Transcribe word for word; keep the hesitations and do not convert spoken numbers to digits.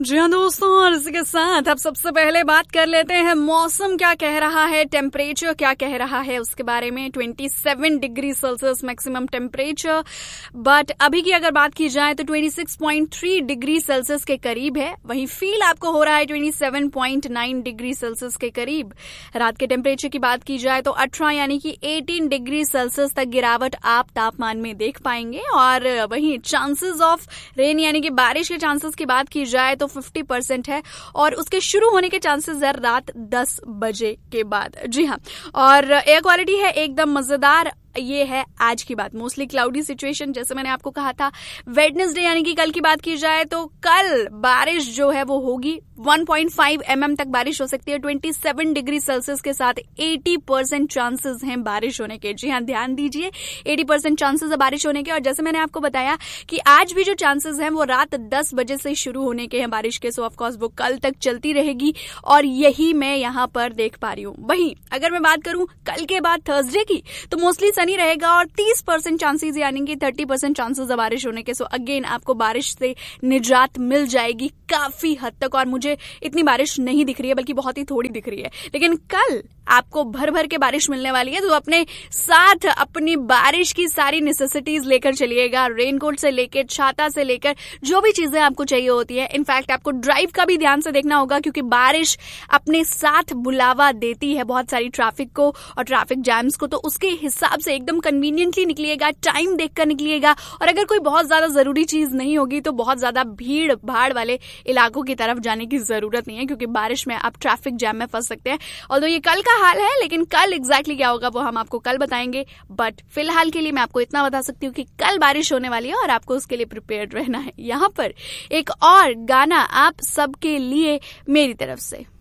जी हाँ दोस्तों, और इसी के साथ अब सबसे पहले बात कर लेते हैं मौसम क्या कह रहा है, टेम्परेचर क्या कह रहा है उसके बारे में। सत्ताईस degree Celsius maximum temperature, but अभी की अगर बात की जाए तो छब्बीस पॉइंट तीन डिग्री सेल्सियस के करीब है। वहीं फील आपको हो रहा है सत्ताईस पॉइंट नौ डिग्री सेल्सियस के करीब। रात के टेम्परेचर की बात की जाए तो अठारह यानी कि अठारह डिग्री सेल्सियस तक गिरावट आप तापमान में देख पाएंगे। और वहीं चांसेस ऑफ रेन यानी कि बारिश के चांसेस की बात की जाए तो पचास परसेंट है, और उसके शुरू होने के चांसेस है रात दस बजे के बाद। जी हाँ, और एयर क्वालिटी है एकदम मजेदार। ये है आज की बात, मोस्टली क्लाउडी सिचुएशन, जैसे मैंने आपको कहा था। वेडनेसडे यानी कि कल की बात की जाए तो कल बारिश जो है वो होगी, एक पॉइंट पाँच एमएम तक बारिश हो सकती है। सत्ताईस डिग्री सेल्सियस के साथ अस्सी परसेंट चांसेस हैं बारिश होने के। जी हाँ, ध्यान दीजिए, अस्सी परसेंट चांसेस है बारिश होने के। और जैसे मैंने आपको बताया कि आज भी जो चांसेस हैं वो रात दस बजे से शुरू होने के हैं बारिश के, सो ऑफकोर्स वो कल तक चलती रहेगी, और यही मैं यहाँ पर देख पा रही हूँ। वहीं अगर मैं बात करूं कल के बाद थर्सडे की, तो मोस्टली सनी रहेगा और तीस परसेंट चांसेस यानी कि तीस परसेंट चांसेस है बारिश होने के। सो अगेन आपको बारिश से निजात मिल जाएगी काफी हद तक। और मुझे इतनी बारिश नहीं दिख रही है, बल्कि बहुत ही थोड़ी दिख रही है, लेकिन कल आपको भर भर के बारिश मिलने वाली है। तो अपने साथ अपनी बारिश की सारी नेसेसिटीज लेकर चलिएगा, रेनकोट से लेकर छाता से लेकर जो भी चीजें आपको चाहिए होती है। इनफैक्ट आपको ड्राइव का भी ध्यान से देखना होगा, क्योंकि बारिश अपने साथ बुलावा देती है बहुत सारी ट्रैफिक को और ट्रैफिक जैम्स को। तो उसके हिसाब से एकदम कन्वीनियंटली निकलिएगा, टाइम देखकर निकलिएगा। और अगर कोई बहुत ज्यादा जरूरी चीज नहीं होगी तो बहुत ज्यादा भीड़ भाड़ वाले इलाकों की तरफ जाने की जरूरत नहीं है, क्योंकि बारिश में आप ट्रैफिक जैम में फंस सकते हैं। ऑल्दो ये कल का हाल है, लेकिन कल एग्जैक्टली क्या होगा वो हम आपको कल बताएंगे। बट फिलहाल के लिए मैं आपको इतना बता सकती हूँ कि कल बारिश होने वाली है और आपको उसके लिए प्रिपेयर्ड रहना है। यहाँ पर एक और गाना आप सबके लिए मेरी तरफ से।